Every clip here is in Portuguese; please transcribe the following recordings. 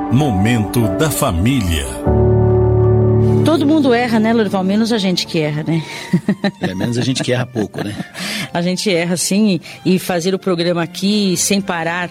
Momento da família. Todo mundo erra, né, Lorival? Menos a gente que erra, né? Menos a gente que erra pouco, né? A gente erra, sim, e fazer o programa aqui sem parar,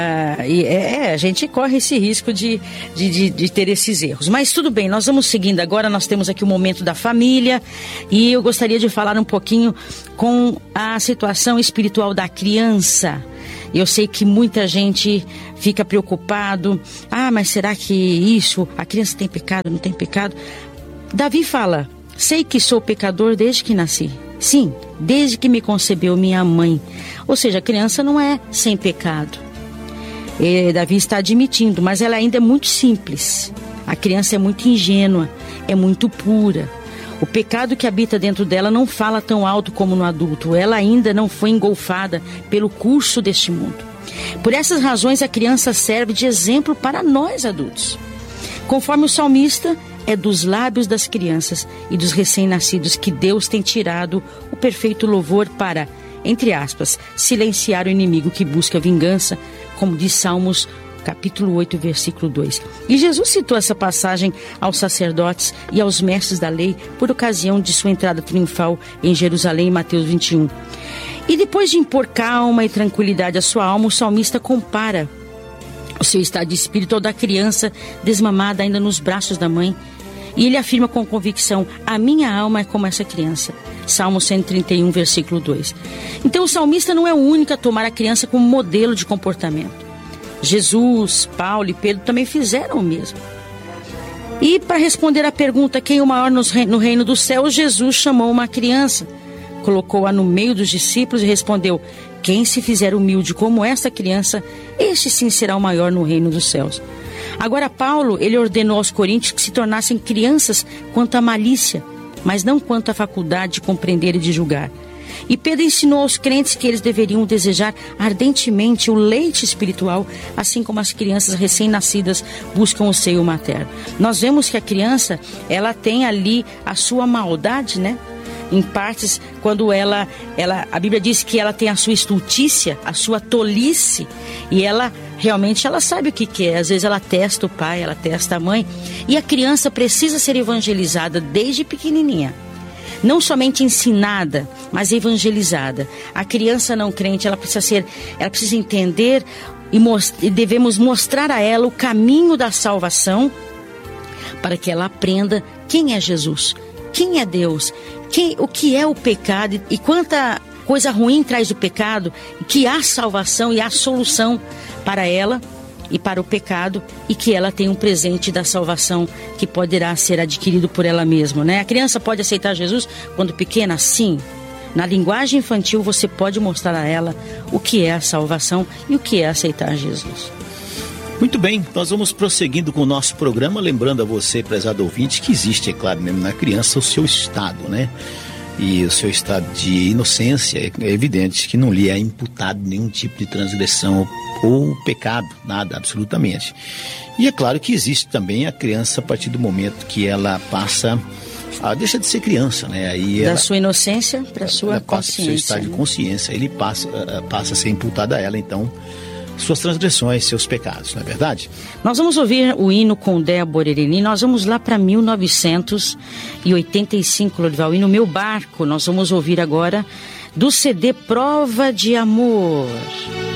a gente corre esse risco de ter esses erros. Mas tudo bem, nós vamos seguindo agora, nós temos aqui o Momento da Família, e eu gostaria de falar um pouquinho com a situação espiritual da criança. Eu sei que muita gente fica preocupado, mas será que a criança tem pecado, não tem pecado? Davi fala, sei que sou pecador desde que nasci. Sim, desde que me concebeu minha mãe. Ou seja, a criança não é sem pecado. Davi está admitindo, mas ela ainda é muito simples. A criança é muito ingênua, é muito pura. O pecado que habita dentro dela não fala tão alto como no adulto. Ela ainda não foi engolfada pelo curso deste mundo. Por essas razões, a criança serve de exemplo para nós adultos. Conforme o salmista, é dos lábios das crianças e dos recém-nascidos que Deus tem tirado o perfeito louvor para, entre aspas, silenciar o inimigo que busca vingança, como diz Salmos capítulo 8, versículo 2. E Jesus citou essa passagem aos sacerdotes e aos mestres da lei por ocasião de sua entrada triunfal em Jerusalém, em Mateus 21. E depois de impor calma e tranquilidade à sua alma, o salmista compara o seu estado de espírito ao da criança desmamada ainda nos braços da mãe. E ele afirma com convicção, a minha alma é como essa criança. Salmo 131, versículo 2. Então o salmista não é o único a tomar a criança como modelo de comportamento. Jesus, Paulo e Pedro também fizeram o mesmo. E para responder à pergunta quem é o maior no reino dos céus, Jesus chamou uma criança, colocou-a no meio dos discípulos e respondeu, quem se fizer humilde como esta criança, este sim será o maior no reino dos céus. Agora Paulo, ele ordenou aos coríntios que se tornassem crianças quanto à malícia, mas não quanto à faculdade de compreender e de julgar. E Pedro ensinou aos crentes que eles deveriam desejar ardentemente o leite espiritual, assim como as crianças recém-nascidas buscam o seio materno. Nós vemos que a criança, ela tem ali a sua maldade, né? Em partes, quando a Bíblia diz que ela tem a sua estultícia, a sua tolice, e ela realmente sabe o que é. Às vezes ela testa o pai, ela testa a mãe, e a criança precisa ser evangelizada desde pequenininha. Não somente ensinada, mas evangelizada. A criança não crente, ela precisa entender e devemos mostrar a ela o caminho da salvação para que ela aprenda quem é Jesus, quem é Deus, o que é o pecado e quanta coisa ruim traz o pecado, que há salvação e há solução para ela e para o pecado, e que ela tem um presente da salvação que poderá ser adquirido por ela mesma, né? A criança pode aceitar Jesus quando pequena? Sim. Na linguagem infantil você pode mostrar a ela o que é a salvação e o que é aceitar Jesus. Muito bem, nós vamos prosseguindo com o nosso programa, lembrando a você, prezado ouvinte, que existe, é claro, mesmo na criança, o seu estado, né? E o seu estado de inocência, é evidente que não lhe é imputado nenhum tipo de transgressão ou pecado, nada, absolutamente. E é claro que existe também a criança a partir do momento que ela deixa de ser criança, né? Aí da sua inocência para a sua consciência. Seu estado de consciência, ele passa a ser imputado a ela, então, suas transgressões, seus pecados, não é verdade? Nós vamos ouvir o hino com Débora Ereni, nós vamos lá para 1985, Lorival, e no Meu Barco nós vamos ouvir agora do CD Prova de Amor.